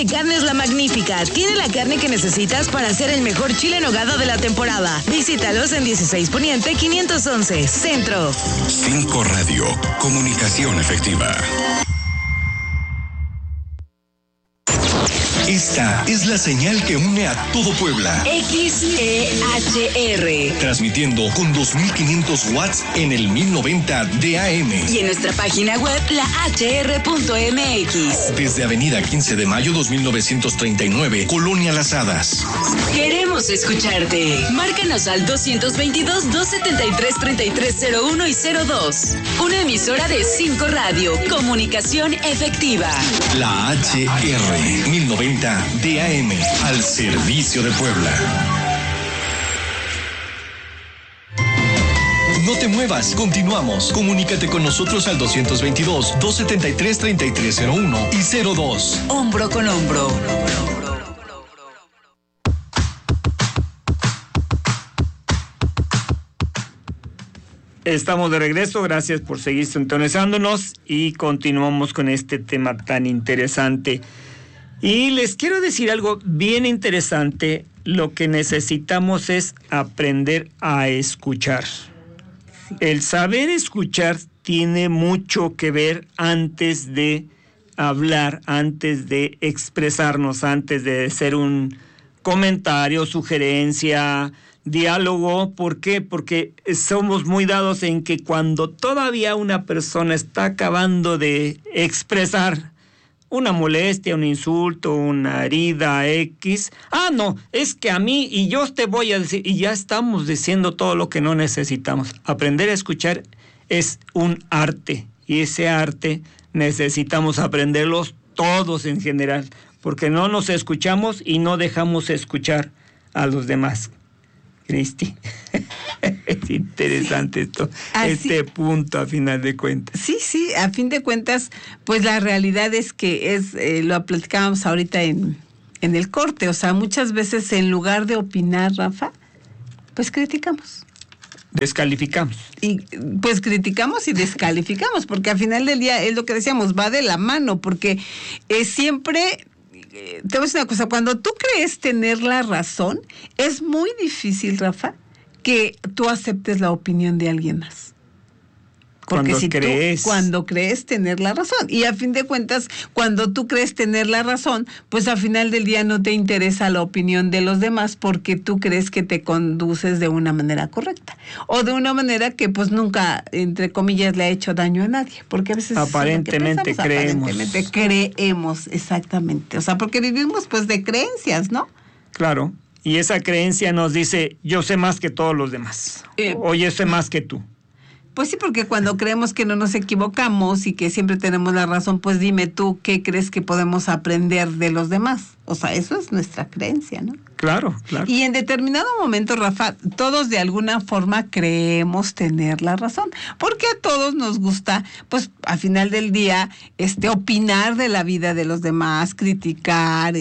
de Carnes La Magnífica. Tiene la carne que necesitas para hacer el mejor chile en nogada de la temporada. Visítalos en 16 Poniente 511, Centro. 5 Radio, comunicación efectiva. Esta es la señal que une a todo Puebla. XEHR. Transmitiendo con 2500 watts en el 1090 de AM. Y en nuestra página web, lahr.mx. Desde Avenida 15 de Mayo 2939, Colonia Las Hadas. Queremos escucharte. Márcanos al 222-273-3301 y 02. Una emisora de 5 Radio. Comunicación efectiva. La HR 1090 DAM, al servicio de Puebla. No te muevas, continuamos. Comunícate con nosotros al 222-273-3301 y 02. Hombro con hombro. Estamos de regreso, gracias por seguir sintonizándonos y continuamos con este tema tan interesante. Y les quiero decir algo bien interesante. Lo que necesitamos es aprender a escuchar. El saber escuchar tiene mucho que ver antes de hablar, antes de expresarnos, antes de hacer un comentario, sugerencia, diálogo. ¿Por qué? Porque somos muy dados en que cuando todavía una persona está acabando de expresar una molestia, un insulto, una herida X. No, es que a mí y yo te voy a decir, y ya estamos diciendo todo lo que no necesitamos. Aprender a escuchar es un arte, y ese arte necesitamos aprenderlos todos en general, porque no nos escuchamos y no dejamos escuchar a los demás. Cristi, es interesante esto, este punto a final de cuentas. Sí, a fin de cuentas, pues la realidad es que lo platicábamos ahorita en el corte, o sea, muchas veces en lugar de opinar, Rafa, pues criticamos. Descalificamos. Y pues criticamos y descalificamos, porque al final del día es lo que decíamos, va de la mano, porque siempre... Te voy a decir una cosa, cuando tú crees tener la razón, es muy difícil, Rafa, que tú aceptes la opinión de alguien más. Porque cuando crees tener la razón, y a fin de cuentas, cuando tú crees tener la razón, pues al final del día no te interesa la opinión de los demás porque tú crees que te conduces de una manera correcta o de una manera que pues nunca, entre comillas, le ha hecho daño a nadie, porque a veces aparentemente creemos, exactamente, o sea, porque vivimos pues de creencias, ¿no? Claro, y esa creencia nos dice, yo sé más que todos los demás, o yo sé más que tú. Pues sí, porque cuando creemos que no nos equivocamos y que siempre tenemos la razón, pues dime tú, ¿qué crees que podemos aprender de los demás? O sea, eso es nuestra creencia, ¿no? Claro. Y en determinado momento, Rafa, todos de alguna forma creemos tener la razón, porque a todos nos gusta, pues, al final del día, opinar de la vida de los demás, criticar,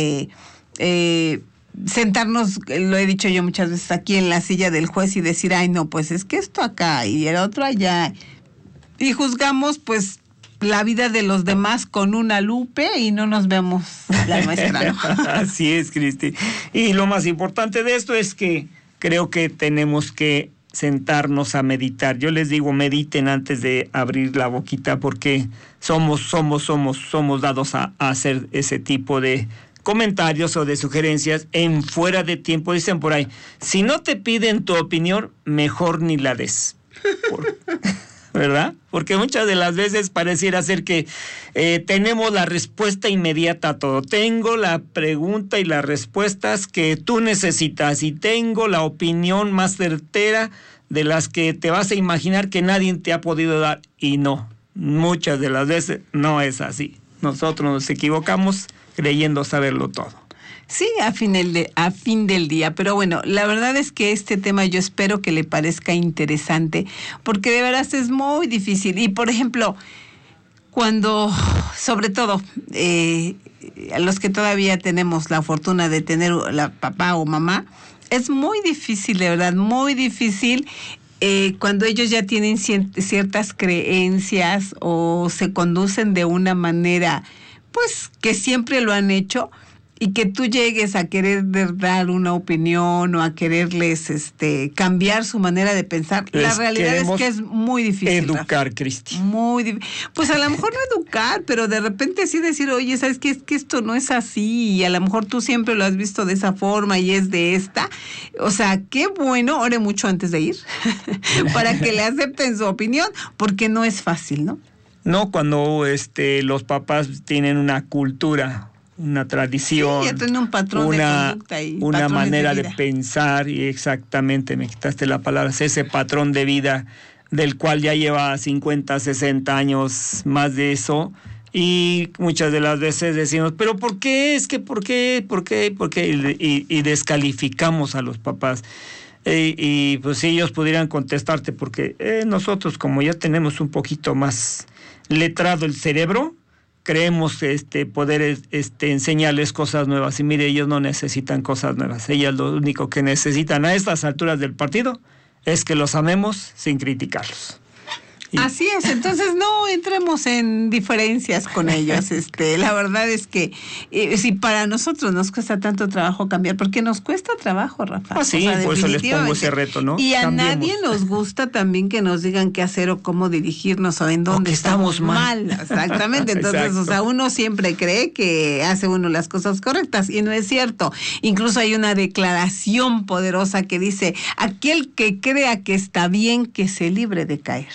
sentarnos, lo he dicho yo muchas veces, aquí en la silla del juez y decir, ay no, pues es que esto acá y el otro allá, y juzgamos pues la vida de los demás con una lupe y no nos vemos la nuestra, ¿no? Así es, Cristi. Y lo más importante de esto es que creo que tenemos que sentarnos a meditar. Yo les digo, mediten antes de abrir la boquita, porque somos dados a hacer ese tipo de comentarios o de sugerencias en fuera de tiempo. Dicen por ahí, si no te piden tu opinión, mejor ni la des. ¿Verdad? Porque muchas de las veces pareciera ser que tenemos la respuesta inmediata a todo. Tengo la pregunta y las respuestas que tú necesitas y tengo la opinión más certera de las que te vas a imaginar que nadie te ha podido dar. Y no, muchas de las veces no es así. Nosotros nos equivocamos creyendo saberlo todo. Sí, a fin del día, pero bueno, la verdad es que este tema yo espero que le parezca interesante, porque de veras es muy difícil. Y por ejemplo, cuando, sobre todo, a los que todavía tenemos la fortuna de tener la papá o mamá, es muy difícil, de verdad, muy difícil. Cuando ellos ya tienen ciertas creencias o se conducen de una manera pues que siempre lo han hecho, y que tú llegues a querer dar una opinión o a quererles cambiar su manera de pensar, la realidad es que es muy difícil. Educar, Cristi. Pues a lo mejor no educar, pero de repente sí decir, oye, ¿sabes qué? Es que esto no es así, y a lo mejor tú siempre lo has visto de esa forma y es de esta. O sea, qué bueno, ore mucho antes de ir, para que le acepten su opinión, porque no es fácil, ¿no? No, cuando los papás tienen una cultura, una tradición, sí, ya tiene un patrón de conducta y una manera de vida. pensar, y exactamente, me quitaste la palabra, ese patrón de vida del cual ya lleva 50, 60 años, más de eso, y muchas de las veces decimos, pero ¿por qué? Es que ¿por qué? Y descalificamos a los papás. Y pues si ellos pudieran contestarte, porque nosotros, como ya tenemos un poquito más letrado el cerebro, creemos poder enseñarles cosas nuevas. Y mire, ellos no necesitan cosas nuevas. Ellos lo único que necesitan a estas alturas del partido es que los amemos sin criticarlos. Así es, entonces no entremos en diferencias con ellos. La verdad es que si para nosotros nos cuesta tanto trabajo cambiar, porque nos cuesta trabajo, Rafa. Sí, por eso les pongo ese reto, ¿no? Y a Cambiemos. nadie nos gusta también que nos digan qué hacer o cómo dirigirnos o en dónde estamos mal. Exactamente, entonces, Exacto. o sea, uno siempre cree que hace uno las cosas correctas y no es cierto. Incluso hay una declaración poderosa que dice, aquel que crea que está bien, que se libre de caer.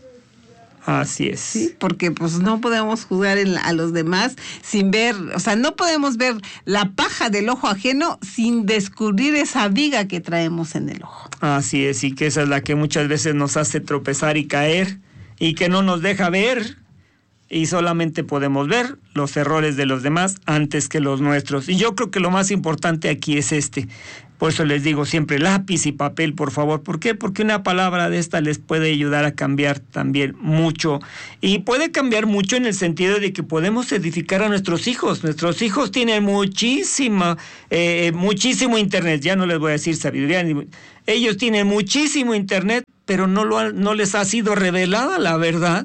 Así es. Sí, porque pues no podemos juzgar a los demás sin ver, o sea, no podemos ver la paja del ojo ajeno sin descubrir esa viga que traemos en el ojo. Así es, y que esa es la que muchas veces nos hace tropezar y caer, y que no nos deja ver, y solamente podemos ver los errores de los demás antes que los nuestros. Y yo creo que lo más importante aquí es por eso les digo siempre, lápiz y papel, por favor. ¿Por qué? Porque una palabra de esta les puede ayudar a cambiar también mucho. Y puede cambiar mucho en el sentido de que podemos edificar a nuestros hijos. Nuestros hijos tienen muchísimo internet. Ya no les voy a decir sabiduría. Ellos tienen muchísimo internet, pero no les ha sido revelada la verdad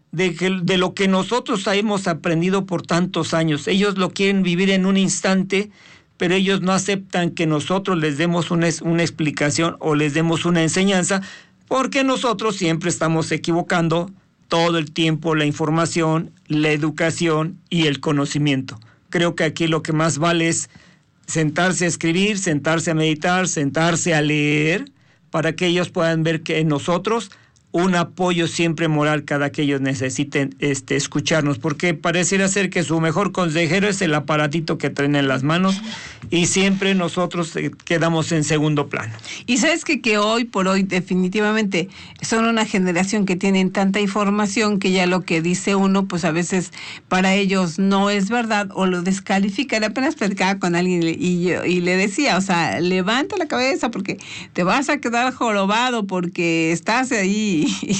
de lo que nosotros hemos aprendido por tantos años. Ellos lo quieren vivir en un instante, pero ellos no aceptan que nosotros les demos una explicación o les demos una enseñanza, porque nosotros siempre estamos equivocando todo el tiempo la información, la educación y el conocimiento. Creo que aquí lo que más vale es sentarse a escribir, sentarse a meditar, sentarse a leer, para que ellos puedan ver que en nosotros un apoyo siempre moral cada que ellos necesiten escucharnos, porque pareciera ser que su mejor consejero es el aparatito que traen en las manos, y siempre nosotros quedamos en segundo plano. Y sabes que hoy por hoy definitivamente son una generación que tienen tanta información que ya lo que dice uno, pues a veces para ellos no es verdad o lo descalifican. Apenas platicaba con alguien y le decía, o sea, levanta la cabeza porque te vas a quedar jorobado porque estás ahí.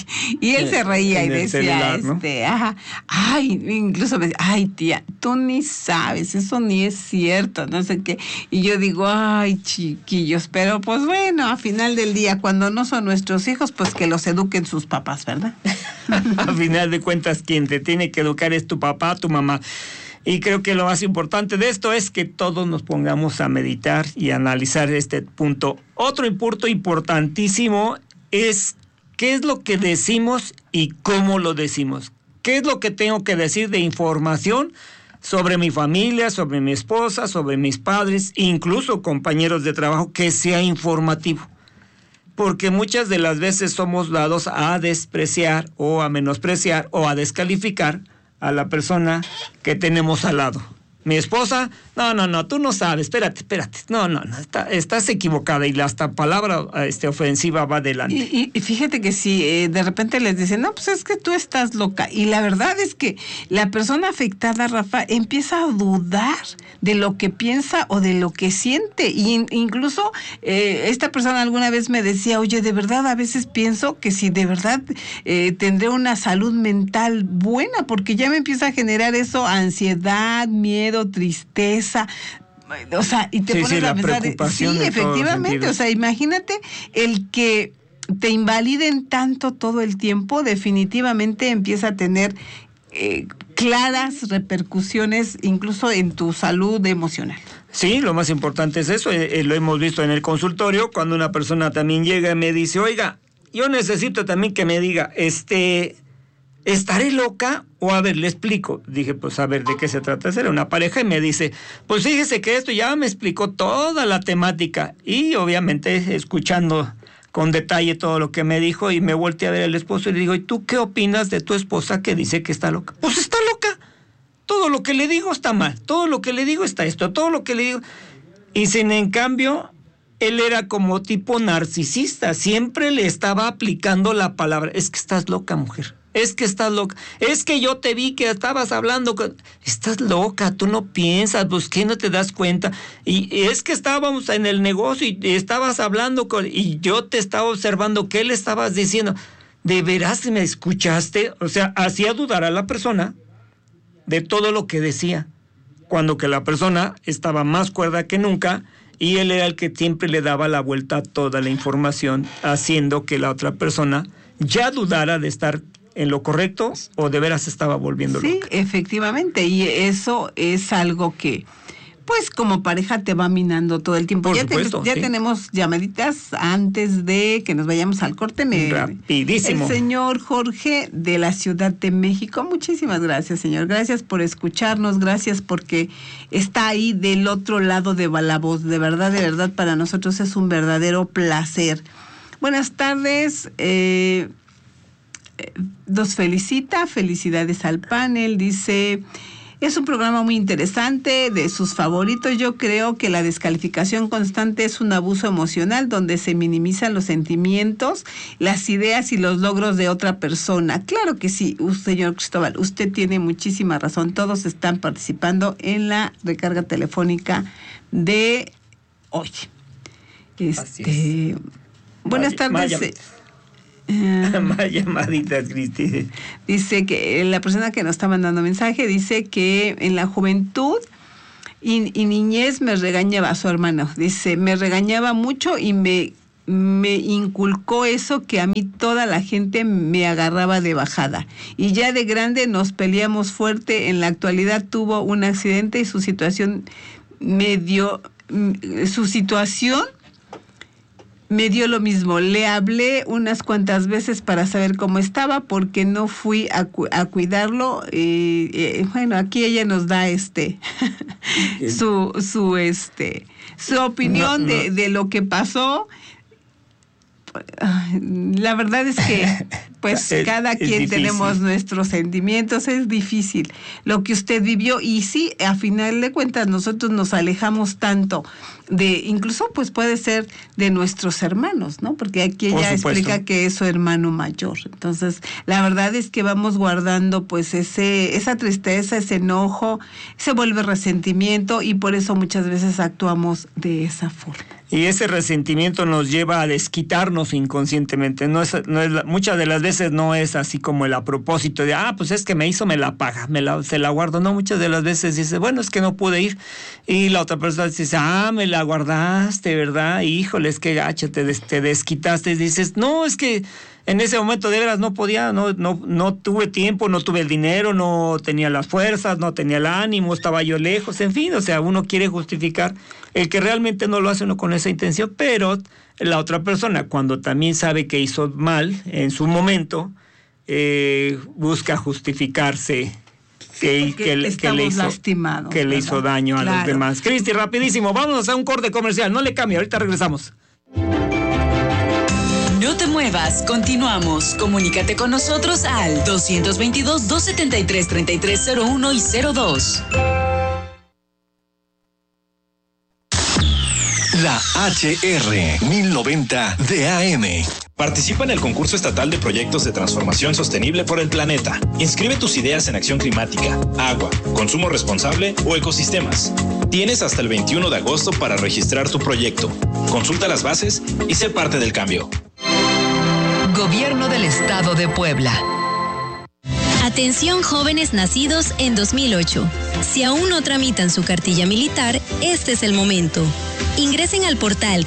Y él se reía y decía, celular, ¿no? ajá, ay, incluso me decía, ay tía, tú ni sabes, eso ni es cierto, no sé qué. Y yo digo, ay chiquillos, pero pues bueno, a final del día, cuando no son nuestros hijos, pues que los eduquen sus papás, ¿verdad? A final de cuentas, quien te tiene que educar es tu papá, tu mamá. Y creo que lo más importante de esto es que todos nos pongamos a meditar y a analizar este punto. Otro punto importantísimo es qué es lo que decimos y cómo lo decimos. ¿Qué es lo que tengo que decir de información sobre mi familia, sobre mi esposa, sobre mis padres, incluso compañeros de trabajo, que sea informativo? Porque muchas de las veces somos dados a despreciar o a menospreciar o a descalificar a la persona que tenemos al lado. Mi esposa, no, tú no sabes, espérate, no, estás equivocada, y hasta palabra ofensiva va adelante. Y fíjate que si de repente les dicen, no, pues es que tú estás loca, y la verdad es que la persona afectada, Rafa, empieza a dudar de lo que piensa o de lo que siente, y incluso esta persona alguna vez me decía, oye, de verdad a veces pienso que si de verdad tendré una salud mental buena, porque ya me empieza a generar eso, ansiedad, miedo, tristeza, o sea, y te pones a pensar, sí, efectivamente, o sea, imagínate el que te invaliden tanto todo el tiempo, definitivamente empieza a tener claras repercusiones incluso en tu salud emocional. Sí, lo más importante es eso, lo hemos visto en el consultorio, cuando una persona también llega y me dice, oiga, yo necesito también que me diga, ¿estaré loca? O a ver, le explico. Dije, pues a ver, ¿de qué se trata? Era una pareja y me dice, pues fíjese que esto ya me explicó toda la temática. Y obviamente escuchando con detalle todo lo que me dijo, y me volteé a ver al esposo y le digo, ¿y tú qué opinas de tu esposa que dice que está loca? Pues está loca. Todo lo que le digo está mal, todo lo que le digo está esto, todo lo que le digo. Y sin en cambio, él era como tipo narcisista, siempre le estaba aplicando la palabra, es que estás loca, mujer, es que estás loca, es que yo te vi que estabas hablando con... Estás loca, tú no piensas, pues ¿qué no te das cuenta? Y es que estábamos en el negocio y estabas hablando con... Y yo te estaba observando, ¿qué le estabas diciendo? ¿De veras me escuchaste? O sea, hacía dudar a la persona de todo lo que decía, cuando que la persona estaba más cuerda que nunca, y él era el que siempre le daba la vuelta a toda la información, haciendo que la otra persona ya dudara de estar en lo correcto o de veras estaba volviendo loca. Sí, efectivamente, y eso es algo que, pues como pareja te va minando todo el tiempo. Por Ya, supuesto, ya sí. tenemos llamaditas antes de que nos vayamos al corte. Rapidísimo. El señor Jorge de la Ciudad de México. Muchísimas gracias, señor. Gracias por escucharnos, gracias porque está ahí del otro lado de la voz. De verdad, para nosotros es un verdadero placer. Buenas tardes. Nos felicita, felicidades al panel, dice... Es un programa muy interesante, de sus favoritos. Yo creo que la descalificación constante es un abuso emocional donde se minimizan los sentimientos, las ideas y los logros de otra persona. Claro que sí, señor Cristóbal, usted tiene muchísima razón. Todos están participando en la recarga telefónica de hoy. Buenas tardes. Más llamaditas, Cristi. Dice que la persona que nos está mandando mensaje dice que en la juventud y niñez me regañaba a su hermano. Dice, me regañaba mucho y me inculcó eso, que a mí toda la gente me agarraba de bajada. Y ya de grande nos peleamos fuerte. En la actualidad tuvo un accidente y su situación me dio lo mismo. Le hablé unas cuantas veces para saber cómo estaba porque no fui a cuidarlo. Bueno, aquí ella nos da su opinión de lo que pasó. La verdad es que pues cada quien tenemos nuestros sentimientos, es difícil lo que usted vivió, y sí, a final de cuentas nosotros nos alejamos tanto de, incluso pues puede ser de nuestros hermanos, ¿no? Porque aquí ella explica que es su hermano mayor. Entonces, la verdad es que vamos guardando pues esa tristeza, ese enojo, se vuelve resentimiento, y por eso muchas veces actuamos de esa forma. Y ese resentimiento nos lleva a desquitarnos inconscientemente. Muchas de las veces no es así como el a propósito de, pues es que me hizo, me la paga, se la guardo. No, muchas de las veces dice, bueno, es que no pude ir. Y la otra persona dice, me la guardaste, ¿verdad? Híjoles, qué gacha, te desquitaste. Y dices, no, es que en ese momento de veras no podía, no tuve tiempo, no tuve el dinero, no tenía las fuerzas, no tenía el ánimo, estaba yo lejos, en fin, o sea, uno quiere justificar el que realmente no lo hace uno con esa intención, pero la otra persona, cuando también sabe que hizo mal en su momento, busca justificarse que le hizo daño a los demás. Cristi, rapidísimo, vámonos a un corte comercial, no le cambie, ahorita regresamos. No te muevas, continuamos. Comunícate con nosotros al 222-273-3301 y 02. La HR 1090 de AM. Participa en el concurso estatal de proyectos de transformación sostenible por el planeta. Inscribe tus ideas en acción climática, agua, consumo responsable o ecosistemas. Tienes hasta el 21 de agosto para registrar tu proyecto. Consulta las bases y sé parte del cambio. Gobierno del Estado de Puebla. Atención jóvenes nacidos en 2008. Si aún no tramitan su cartilla militar, este es el momento. Ingresen al portal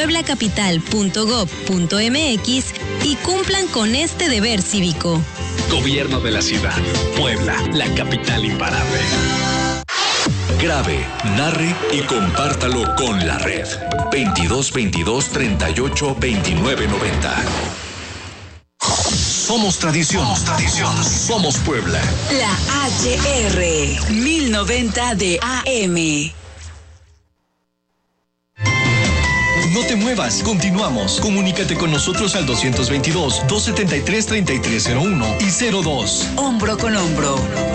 www.pueblacapital.gov.mx y cumplan con este deber cívico. Gobierno de la Ciudad. Puebla, la capital imparable. Grabe, narre y compártalo con la red. 2222 38 29 90. Somos tradición. Somos Puebla. La HR 1090 de AM. No te muevas, continuamos. Comunícate con nosotros al 222-273-3301 y 02. Hombro con hombro.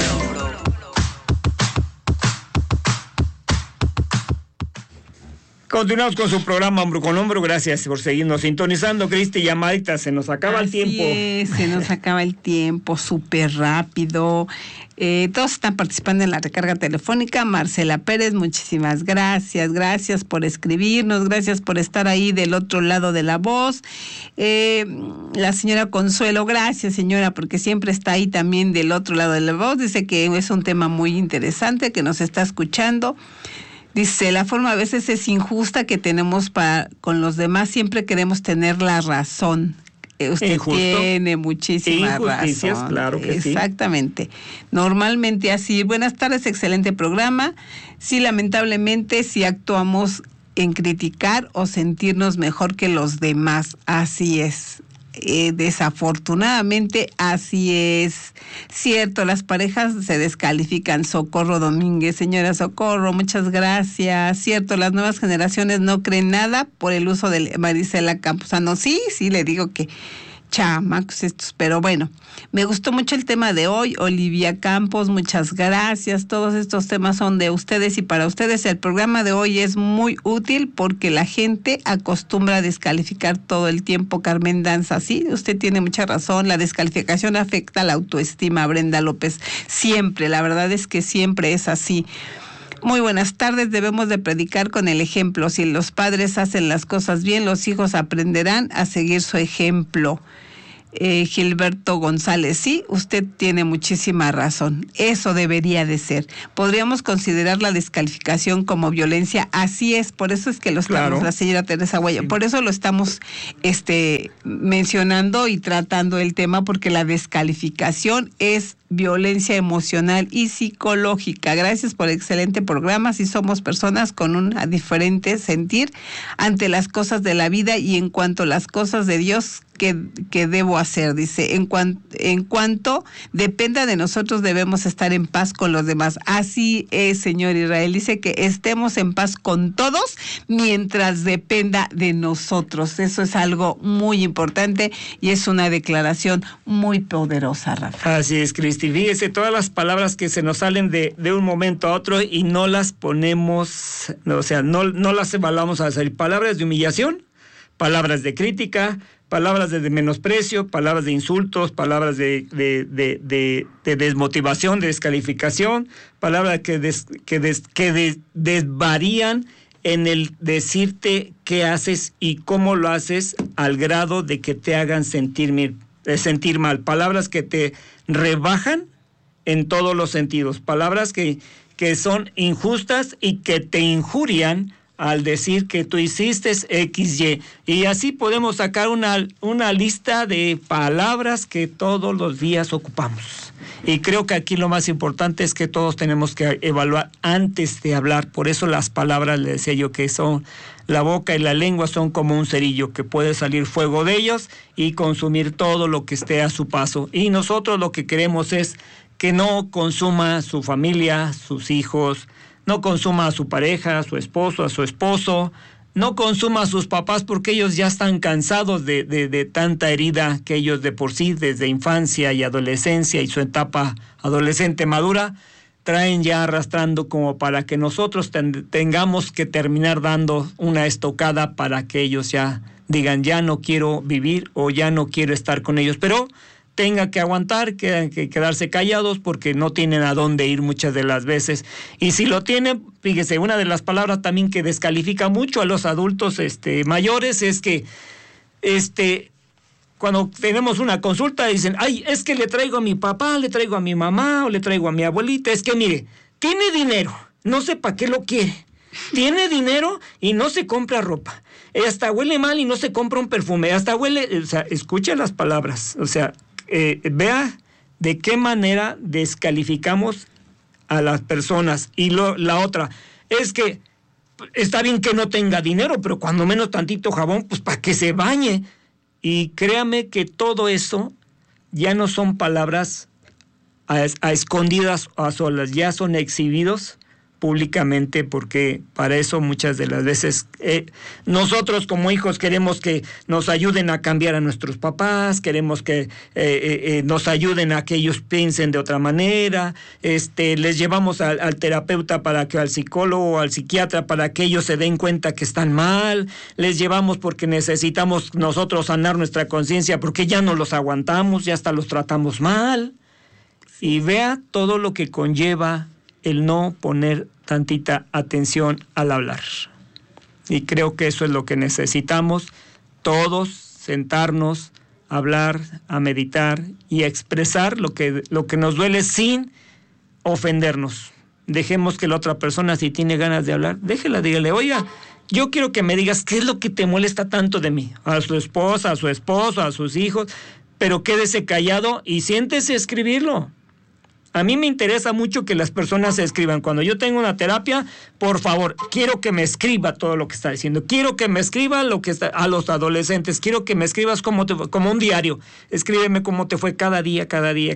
Continuamos con su programa Hombro con Hombro. Gracias por seguirnos sintonizando, Cristi. Llamadita, se nos acaba el tiempo. Se nos acaba el tiempo súper rápido. Todos están participando en la recarga telefónica. Marcela Pérez, muchísimas gracias. Gracias por escribirnos, gracias por estar ahí del otro lado de la voz. La señora Consuelo, gracias señora, porque siempre está ahí también del otro lado de la voz. Dice que es un tema muy interesante, que nos está escuchando. Dice, la forma a veces es injusta que tenemos con los demás, siempre queremos tener la razón. Usted ¿injusto? Tiene muchísima razón. Claro que exactamente. Sí. Normalmente así. Buenas tardes, excelente programa. Sí, lamentablemente, si actuamos en criticar o sentirnos mejor que los demás, así es. Desafortunadamente así es. Cierto, las parejas se descalifican. Socorro Domínguez, señora Socorro, muchas gracias. Cierto, las nuevas generaciones no creen nada por el uso de Marisela Campuzano. Sí, le digo que chamacos estos, pero bueno, me gustó mucho el tema de hoy. Olivia Campos, muchas gracias. Todos estos temas son de ustedes y para ustedes. El programa de hoy es muy útil porque la gente acostumbra a descalificar todo el tiempo. Carmen Danza, sí, usted tiene mucha razón. La descalificación afecta la autoestima, Brenda López. Siempre, la verdad es que siempre es así. Muy buenas tardes, debemos de predicar con el ejemplo. Si los padres hacen las cosas bien, los hijos aprenderán a seguir su ejemplo. Gilberto González, sí, usted tiene muchísima razón. Eso debería de ser. Podríamos considerar la descalificación como violencia. Así es, por eso es que lo estamos, la señora Teresa Guaya, sí. Por eso lo estamos mencionando y tratando el tema, porque la descalificación es violencia emocional y psicológica. Gracias por el excelente programa. Si somos personas con un diferente sentir ante las cosas de la vida y en cuanto a las cosas de Dios que debo hacer, dice, en cuanto dependa de nosotros debemos estar en paz con los demás. Así es, señor Israel, dice que estemos en paz con todos mientras dependa de nosotros. Eso es algo muy importante y es una declaración muy poderosa, Rafa. Así es, Cristi. Fíjese, todas las palabras que se nos salen de un momento a otro y no las ponemos, o sea, no las evaluamos a hacer. Palabras de humillación, palabras de crítica, palabras de menosprecio, palabras de insultos, palabras de desmotivación, de descalificación, palabras que desvarían en el decirte qué haces y cómo lo haces al grado de que te hagan sentir mal. Palabras que te rebajan en todos los sentidos. Palabras que son injustas y que te injurian al decir que tú hiciste XY. Y así podemos sacar una lista de palabras que todos los días ocupamos. Y creo que aquí lo más importante es que todos tenemos que evaluar antes de hablar. Por eso las palabras, le decía yo, que son la boca y la lengua son como un cerillo, que puede salir fuego de ellos y consumir todo lo que esté a su paso. Y nosotros lo que queremos es que no consuma su familia, sus hijos, no consuma a su pareja, a su esposo, a su esposo, no consuma a sus papás, porque ellos ya están cansados de tanta herida que ellos de por sí, desde infancia y adolescencia y su etapa adolescente madura, traen ya arrastrando, como para que nosotros tengamos que terminar dando una estocada para que ellos ya digan, ya no quiero vivir o ya no quiero estar con ellos. Pero tenga que aguantar, que quedarse callados porque no tienen a dónde ir muchas de las veces. Y si lo tienen, fíjese, una de las palabras también que descalifica mucho a los adultos mayores es que cuando tenemos una consulta dicen, ay, es que le traigo a mi papá, le traigo a mi mamá o le traigo a mi abuelita. Es que mire, tiene dinero, no sé para qué lo quiere. Tiene dinero y no se compra ropa. Hasta huele mal y no se compra un perfume. Hasta huele, o sea, escucha las palabras, o sea, vea ¿De qué manera descalificamos a las personas? Y la otra, es que está bien que no tenga dinero, pero cuando menos tantito jabón, pues para que se bañe. Y créame que todo eso ya no son palabras a escondidas o a solas, ya son exhibidos públicamente, porque para eso muchas de las veces nosotros como hijos queremos que nos ayuden a cambiar a nuestros papás, queremos que nos ayuden a que ellos piensen de otra manera, les llevamos al terapeuta para que, al psicólogo o al psiquiatra, para que ellos se den cuenta que están mal, les llevamos porque necesitamos nosotros sanar nuestra conciencia, porque ya no los aguantamos, ya hasta los tratamos mal. Y vea todo lo que conlleva el no poner tantita atención al hablar. Y creo que eso es lo que necesitamos todos, sentarnos, hablar, a meditar y a expresar lo que nos duele sin ofendernos. Dejemos que la otra persona, si tiene ganas de hablar, déjela, dígale, oiga, yo quiero que me digas qué es lo que te molesta tanto de mí, a su esposa, a su esposo, a sus hijos, pero quédese callado y siéntese a escribirlo. A mí me interesa mucho que las personas se escriban. Cuando yo tengo una terapia, por favor, quiero que me escriba todo lo que está diciendo. Quiero que me escriba lo que está a los adolescentes. Quiero que me escribas como un diario. Escríbeme cómo te fue cada día.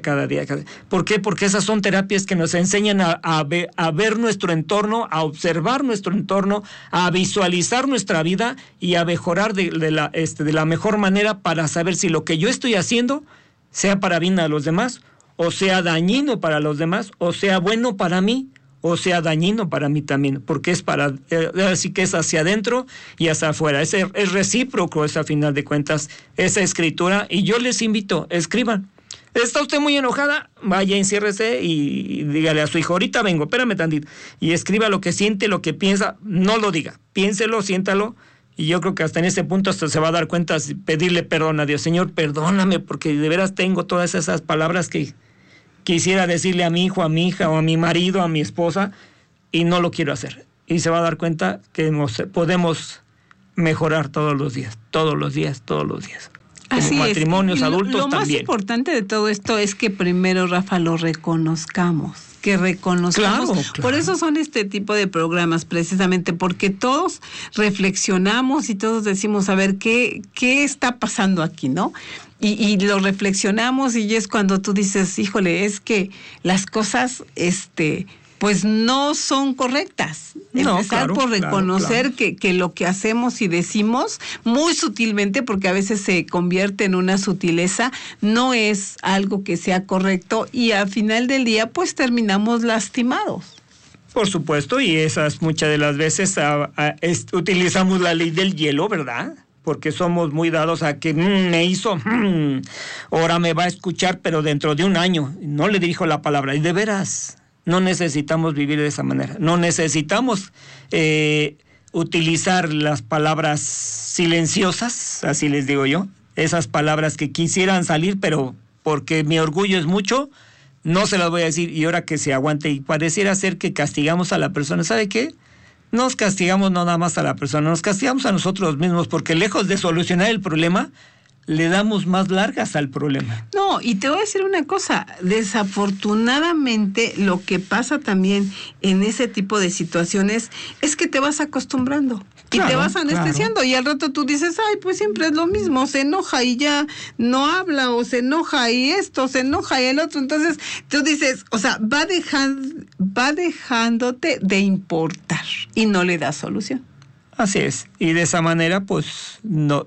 ¿Por qué? Porque esas son terapias que nos enseñan a ver nuestro entorno, a observar nuestro entorno, a visualizar nuestra vida y a mejorar de la mejor manera, para saber si lo que yo estoy haciendo sea para bien a los demás, o sea dañino para los demás, o sea bueno para mí, o sea dañino para mí también, porque es así que es hacia adentro y hacia afuera. Es recíproco, a final de cuentas, esa escritura. Y yo les invito, escriban. ¿Está usted muy enojada? Vaya, enciérrese y dígale a su hijo, ahorita vengo, espérame tantito. Y escriba lo que siente, lo que piensa, no lo diga, piénselo, siéntalo. Y yo creo que hasta en ese punto hasta se va a dar cuenta, pedirle perdón a Dios. Señor, perdóname, porque de veras tengo todas esas palabras que quisiera decirle a mi hijo, a mi hija, o a mi marido, a mi esposa, y no lo quiero hacer. Y se va a dar cuenta que podemos mejorar todos los días. Así como matrimonios adultos lo también. Más importante de todo esto es que primero, Rafa, lo reconozcamos. Claro. Por eso son este tipo de programas, precisamente, porque todos reflexionamos y todos decimos, a ver, ¿qué está pasando aquí, no? Y lo reflexionamos, y es cuando tú dices, híjole, es que las cosas, pues no son correctas. Empezar por reconocer que lo que hacemos y decimos muy sutilmente, porque a veces se convierte en una sutileza, no es algo que sea correcto, y al final del día pues terminamos lastimados. Por supuesto, y esas muchas de las veces utilizamos la ley del hielo, ¿verdad? Porque somos muy dados a que me hizo, ahora me va a escuchar, pero dentro de un año no le dirijo la palabra. Y de veras, no necesitamos vivir de esa manera. No necesitamos utilizar las palabras silenciosas, así les digo yo, esas palabras que quisieran salir, pero porque mi orgullo es mucho, no se las voy a decir, y ahora que se aguante. Y pareciera ser que castigamos a la persona. ¿Sabe qué? Nos castigamos no nada más a la persona, nos castigamos a nosotros mismos, porque lejos de solucionar el problema, le damos más largas al problema. No, y te voy a decir una cosa, desafortunadamente lo que pasa también en ese tipo de situaciones es que te vas acostumbrando. Claro, y te vas anestesiando, claro. Y al rato tú dices, ay, pues siempre es lo mismo, se enoja y ya no habla, o se enoja y esto, se enoja y el otro. Entonces tú dices, o sea, va dejándote de importar y no le das solución. Así es, y de esa manera pues nos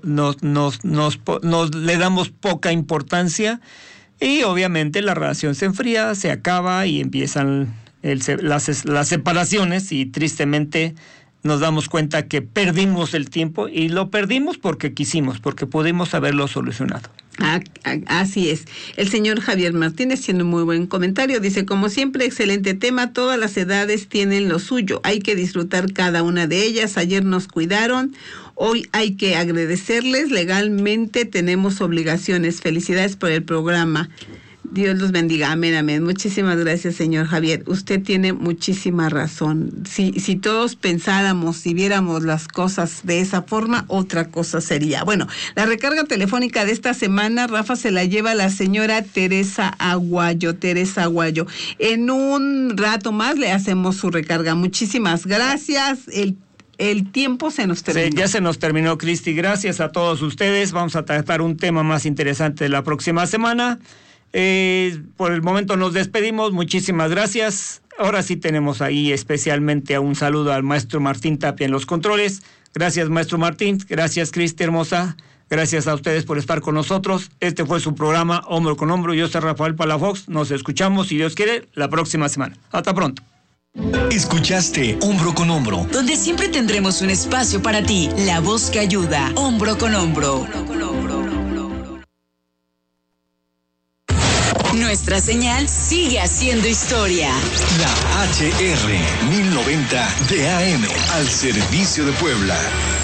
le damos poca importancia, y obviamente la relación se enfría, se acaba y empiezan las separaciones, y tristemente nos damos cuenta que perdimos el tiempo, y lo perdimos porque quisimos, porque pudimos haberlo solucionado. Así es. El señor Javier Martínez tiene un muy buen comentario. Dice, como siempre, excelente tema. Todas las edades tienen lo suyo. Hay que disfrutar cada una de ellas. Ayer nos cuidaron. Hoy hay que agradecerles. Legalmente tenemos obligaciones. Felicidades por el programa. Dios los bendiga, amén, amén. Muchísimas gracias, señor Javier. Usted tiene muchísima razón. Si todos pensáramos y viéramos las cosas de esa forma, otra cosa sería. Bueno, la recarga telefónica de esta semana, Rafa, se la lleva la señora Teresa Aguayo. En un rato más le hacemos su recarga. Muchísimas gracias. El tiempo se nos terminó. Sí, ya se nos terminó, Cristi. Gracias a todos ustedes. Vamos a tratar un tema más interesante la próxima semana. Por el momento nos despedimos, muchísimas gracias. Ahora sí tenemos ahí especialmente un saludo al maestro Martín Tapia en los controles. Gracias, maestro Martín. Gracias, Cristi hermosa. Gracias a ustedes por estar con nosotros. Este fue su programa Hombro con Hombro. Yo soy Rafael Palafox. Nos escuchamos, si Dios quiere, la próxima semana. Hasta pronto. Escuchaste Hombro con Hombro, donde siempre tendremos un espacio para ti, la voz que ayuda. Hombro con Hombro. Nuestra señal sigue haciendo historia. La HR 1090 de AM al servicio de Puebla.